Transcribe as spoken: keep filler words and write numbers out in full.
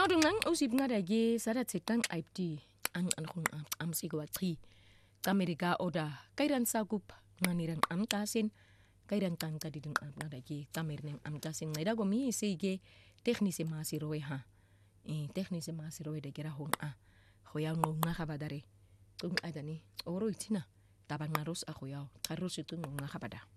Nou dengan usip ngada ge sarat sekang aipti ang ankhung am sigwa chi Amerika oda kairan sagup nganiran am tasin kairan tang tadi ding am ngada ge tamirneng am tasin ngada gomi sige teknisi masiro ha e teknisi masiro de gera hong a khoya ngonga khabadare tung adani oro itina tabang narus aku yau harus itu ngonga khabada